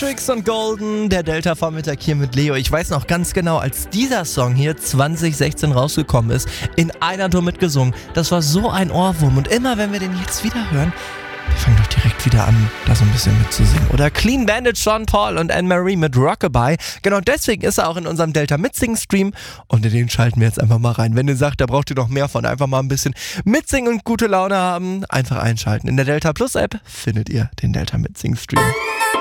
Matrix und Golden, der Delta-Vormittag hier mit Leo. Ich weiß noch ganz genau, als dieser Song hier 2016 rausgekommen ist, in einer Tour mitgesungen. Das war so ein Ohrwurm. Und immer wenn wir den jetzt wieder hören, wir fangen doch direkt wieder an, da so ein bisschen mitzusingen. Oder Clean Bandit, Sean Paul und Anne-Marie mit Rockabye. Genau deswegen ist er auch in unserem Delta Mitsingen-Stream. Und in den schalten wir jetzt einfach mal rein. Wenn ihr sagt, da braucht ihr noch mehr von, einfach mal ein bisschen mitsingen und gute Laune haben, einfach einschalten. In der Delta Plus App findet ihr den Delta Mitsingen-Stream.